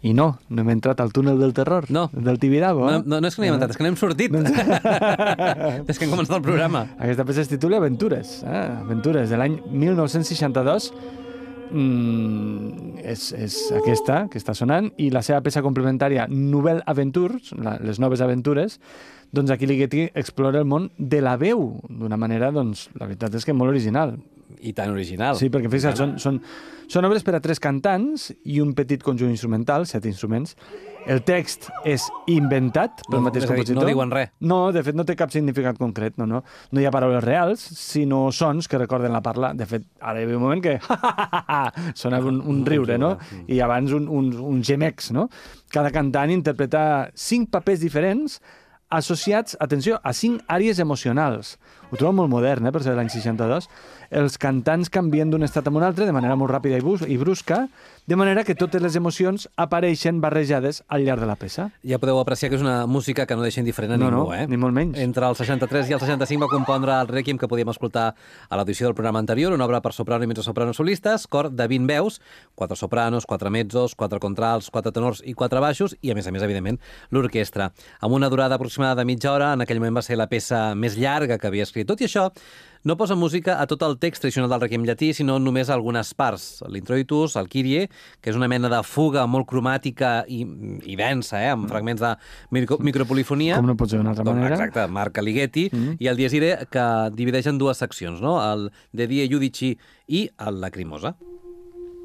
I no hem entrat al túnel del terror, del Tibidabo. No és que no hi hem entrat, és que n'hem sortit. És que hem començat el programa. Aquesta peça es titula Aventures. Aventures, de l'any 1962. És aquesta que està sonant, i la seva peça complementària Nouvelle Aventures, les noves aventures, doncs aquí Ligeti explora el món de la veu d'una manera, doncs, la veritat és que molt original. I tan original. Sí, perquè fixa't, són obres per a 3 cantants i un petit conjunt instrumental, 7 instruments. El text és inventat pel mateix compositor. No diuen res. No, de fet no té cap significat concret, no hi ha paraules reals, sinó sons que recorden la parla. De fet, ara hi havia un moment que sona un riure, no? I abans un gemecs, no? Cada cantant interpreta 5 papers diferents associats, atenció, a 5 àrees emocionals. Ho trobo molt modern, per ser de l'any 62. Els cantants canvien d'un estat a un altre de manera molt ràpida i brusca, de manera que totes les emocions apareixen barrejades al llarg de la peça. Ja podeu apreciar que és una música que no deixa indiferent a ningú, ni molt menys. Entre el 63 i el 65 va compondre el Rèquiem que podíem escoltar a l'audició del programa anterior, una obra per soprano i mezzosoprano solistes, cor de 20 veus, 4 sopranos, 4 mezzos, 4 contrals, 4 tenors i 4 baixos, i a més, evidentment, l'orquestra. Amb una durada aproximada de mitja hora, en aquell moment va ser la peça més llarga que havia escrit. Tot i això, no posa música a tot el text tradicional del Rèquiem llatí, sinó només a algunes parts. L'introitus, el Kyrie, que és una mena de fuga molt cromàtica i densa, amb fragments de micropolifonia. Com no pot ser d'una altra manera. Exacte, Marc Ligeti, i el Diesire, que divideix en 2 seccions, no? El De Die Judici i el Lacrimosa.